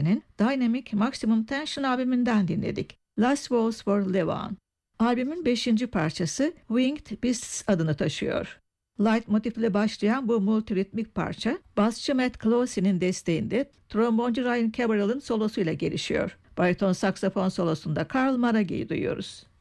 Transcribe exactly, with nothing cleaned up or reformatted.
Cobain'in Dynamic Maximum Tension albümünden dinledik. Last Waltz for Levon. Albümün beşinci parçası Winged Beasts adını taşıyor. Light motifle başlayan bu multiritmik parça, basçı Matt Closey'nin desteğinde tromboncu Ryan Cabral'ın solosuyla gelişiyor. Bariton saksafon solosunda Carl Maragi'yi duyuyoruz.